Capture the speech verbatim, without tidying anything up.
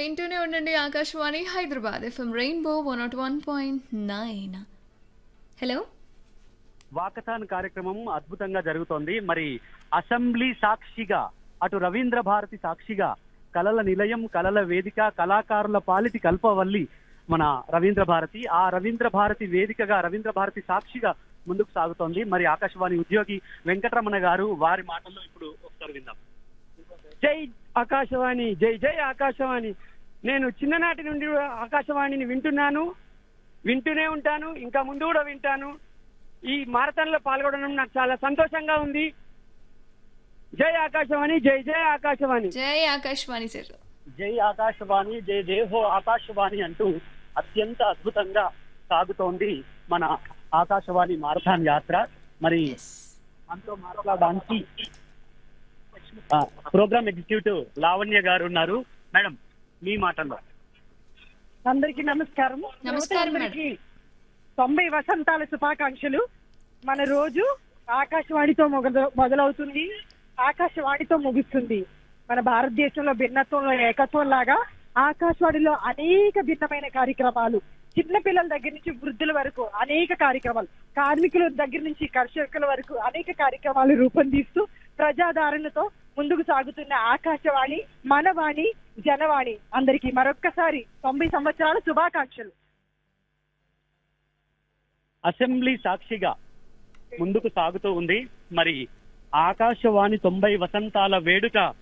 వింటూనే ఉండండి Akashvani Hyderabad FM rainbow one not one point nine. Hello, walkathon కార్యక్రమం అద్భుతంగా జరుగుతోంది. మరి అసెంబ్లీ సాక్షిగా, అటు రవీంద్ర భారతి సాక్షిగా, కళల నిలయం, కళల వేదిక, కళాకారుల పాలిటి కల్పవల్లి మన రవీంద్ర భారతి. ఆ రవీంద్ర భారతి వేదికగా, రవీంద్ర భారతి సాక్షిగా ముందుకు సాగుతోంది. మరి ఆకాశవాణి ఉద్యోగి వెంకటరమణ గారు, వారి మాటల్లో ఇప్పుడు ఒకసారి విందాం. జై ఆకాశవాణి, జై జై ఆకాశవాణి. నేను చిన్ననాటి నుండి కూడా ఆకాశవాణిని వింటున్నాను, వింటూనే ఉంటాను, ఇంకా ముందు కూడా వింటాను. ఈ మారథాన్ లో పాల్గొనడం నాకు చాలా సంతోషంగా ఉంది. జై ఆకాశవాణి, జై జై ఆకాశవాణి. జై ఆకాశవాణి సార్. జై ఆకాశవాణి, జై దేహో ఆకాశవాణి అంటూ అత్యంత అద్భుతంగా సాగుతోంది మన ఆకాశవాణి మారథాన్ యాత్ర. మరి మనతో మాట్లాడడానికి ప్రోగ్రామ్ ఎగ్జిక్యూటివ్ లావణ్య గారు ఉన్నారు. మేడం, మీ మాటల్లో. అందరికీ నమస్కారం. నమస్కారం మేడం. అందరికీ తొంభై వసంతాల శుభాకాంక్షలు. మన రోజు ఆకాశవాణితో మొగ- మొదలవుతుంది, ఆకాశవాణితో ముగుస్తుంది. మన భారతదేశంలో భిన్నత్వంలో ఏకత్వం లాగా ఆకాశవాణిలో అనేక భిన్నమైన కార్యక్రమాలు, చిన్న పిల్లల దగ్గర నుంచి వృద్ధుల వరకు అనేక కార్యక్రమాలు, కార్మికుల దగ్గర నుంచి కర్షకుల వరకు అనేక కార్యక్రమాలు రూపొందిస్తూ ప్రజాదరణతో ముందుకు సాగుతున్న ఆకాశవాణి, మనవాణి, జనవాణి అందరికీ మరొక్కసారి తొంభై సంవత్సరాల శుభాకాంక్షలు. అసెంబ్లీ సాక్షిగా ముందుకు సాగుతూ ఉంది. మరి ఆకాశవాణి తొంభై వసంతాల వేడుక